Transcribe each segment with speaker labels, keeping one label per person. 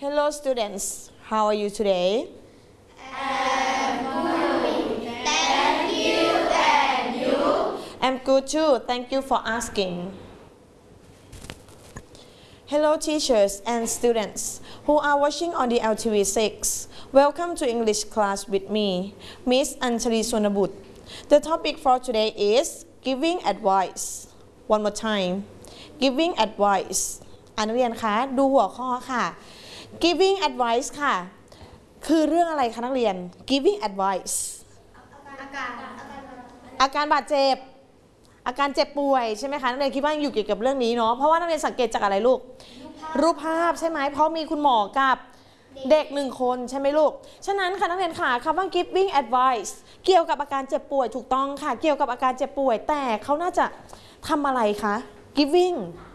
Speaker 1: Hello students, how are you today?
Speaker 2: Thank you, and you?
Speaker 1: I'm good too, thank you for asking. Hello teachers and students who are watching on the LTV6. Welcome to English class with me, Miss Anchali Sonabut. The topic for today is giving advice. One more time, giving advice. นักเรียนคะดูหัวข้อค่ะ giving advice ค่ะคือเรื่องอะไรคะนักเรียน giving advice อาการบาดเจ็บอาการเจ็บป่วยใช่ไหมคะนักเรียนคิดว่าอยู่เกี่ยวกับเรื่องนี้เนาะเพราะว่านักเรียนสังเกตจากอะไรลูกรูปภาพใช่ไหมเพราะมีคุณหมอกับเด็ก1 คนใช่ไหมลูกฉะนั้นค่ะนักเรียนค่ะคำว่า giving advice เกี่ยวกับอาการเจ็บป่วยถูกต้องค่ะเกี่ยวกับอาการเจ็บป่วยแต่เขาน่าจะทำอะไรคะ giving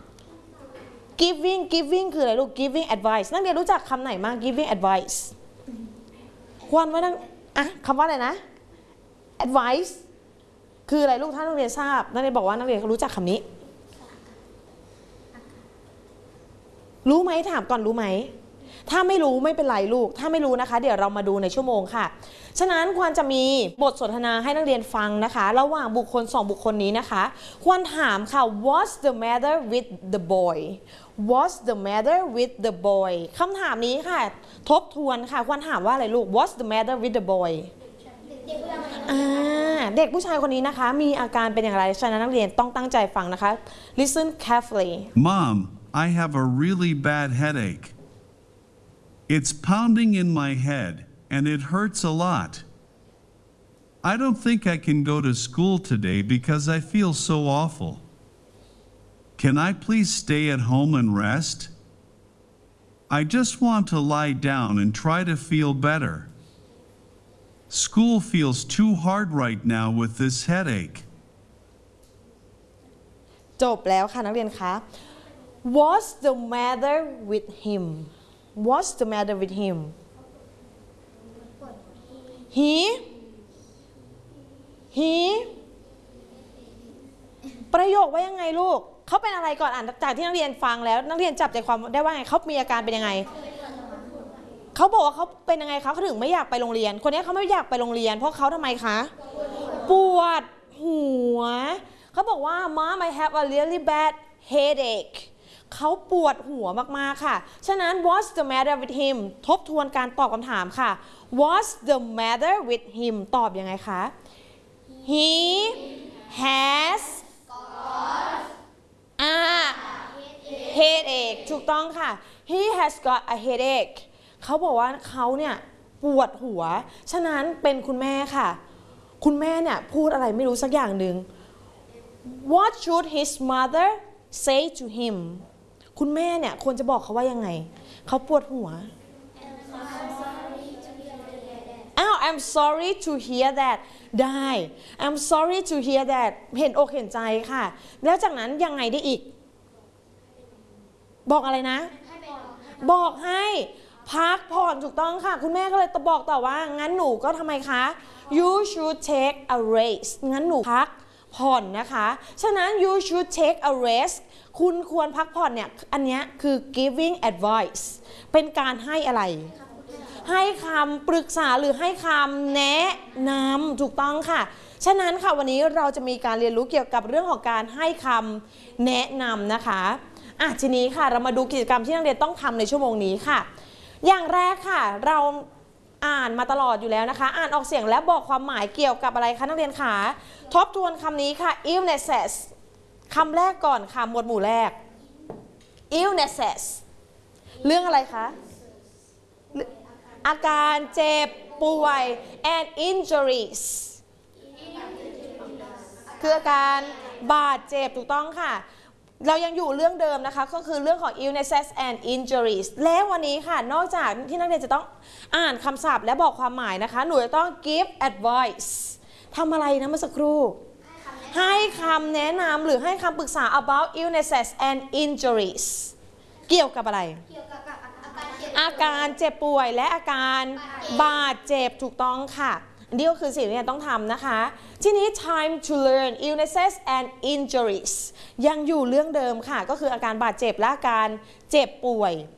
Speaker 1: คืออะไรลูก giving advice นักเรียนรู้จักคำไหนมาก giving advice ควรว่าคำว่าอะไรนะ advice คืออะไรลูกถ้านักเรียนทราบนักเรียนบอกว่านักเรียนเขารู้จักคำนี้รู้ไหมถามก่อนรู้ไหมถ้าไม่รู้ไม่เป็นไรลูกถ้าไม่รู้นะคะเดี๋ยวเรามาดูในชั่วโมงค่ะฉะนั้นควรจะมีบทสนทนาให้นักเรียนฟังนะคะระหว่างบุคคล2 บุคคลนี้นะคะควรถามค่ะ What's the matter with the boy What's the matter with the boy คำถามนี้ค่ะทบทวนค่ะควรถามว่าอะไรลูก What's the matter with the boy เด็กผู้ชายคนนี้นะคะมีอาการเป็นอย่างไรฉะนั้นนักเรียนต้องตั้งใจฟังนะคะ Listen carefully
Speaker 3: Mom, I have a really bad headache. It's pounding in my head, and it hurts a lot. I don't think I can go to school today because I feel so awful. Can I please stay at home and rest? I just want to lie down and try to feel better. School feels too hard right now with this headache.
Speaker 1: จบแล้วค่ะนักเรียนคะ What's the matter with him What's the matter with him He ประโยคว่ายังไงลูกเขาเป็นอะไรก่อนอ่านจากที่นักเรียนฟังแล้วนักเรียนจับใจความได้ว่าไงเขามีอาการเป็นยังไงเขาบอกว่าเขาเป็นยังไงเขาถึงไม่อยากไปโรงเรียนคนนี้เขาไม่อยากไปโรงเรียนเพราะเขาทำไมคะปวดหัวเขาบอกว่า Mom I have a really bad headache เขาปวดหัวมากๆค่ะฉะนั้น What's the matter with him ทบทวนการตอบคำถามค่ะ What's the matter with him ตอบยังไงคะ He has a headache ถูกต้องค่ะ He has got a headache เขาบอกว่าเขาเนี่ยปวดหัวฉะนั้นเป็นคุณแม่ค่ะคุณแม่เนี่ยพูดอะไรไม่รู้สักอย่างหนึ่ง What should his mother say to him คุณแม่เนี่ยควรจะบอกเขาว่ายังไงเขาปวดหัวI'm sorry to hear that ได้ I'm sorry to hear that เห็นอกเห็นใจค่ะแล้วจากนั้นยังไงได้อีกบอกอะไรนะบอกให้พักผ่อนถูกต้องค่ะคุณแม่ก็เลยบอกต่อว่างั้นหนูก็ทำไมคะ You should take a rest งั้นหนูพักผ่อนนะคะฉะนั้น you should take a rest คุณควรพักผ่อนเนี่ยอันนี้คือ giving advice เป็นการให้อะไรให้คำปรึกษาหรือให้คำแนะนำถูกต้องค่ะฉะนั้นค่ะวันนี้เราจะมีการเรียนรู้เกี่ยวกับเรื่องของการให้คำแนะนำนะคะทีนี้ค่ะเรามาดูกิจกรรมที่นักเรียนต้องทำในชั่วโมงนี้ค่ะอย่างแรกค่ะเราอ่านมาตลอดอยู่แล้วนะคะอ่านออกเสียงและบอกความหมายเกี่ยวกับอะไรคะนักเรียนคะทบทวนคำนี้ค่ะ illnesses คำแรกก่อนค่ะหมวดหมู่แรก illnesses เรื่องอะไรคะอาการเจ็บป่วย and injuries คืออาการบาดเจ็บถูกต้องค่ะเรายังอยู่เรื่องเดิมนะคะก็คือเรื่องของ illnesses and injuries และวันนี้ค่ะนอกจากที่นักเรียนจะต้องอ่านคำศัพท์และบอกความหมายนะคะหนูจะต้อง give advice ทำอะไรนะเมื่อสักครู่ให้คำแนะนำหรือให้คำปรึกษา about illnesses and injuries เกี่ยวกับอะไรอาการเจ็บป่วยและอาการบาดเจ็บถูกต้องค่ะนี่ก็คือสิ่งที่ต้องทำนะคะทีนี้ time to learn illnesses and injuries ยังอยู่เรื่องเดิมค่ะก็คืออาการบาดเจ็บและอาการเจ็บป่วย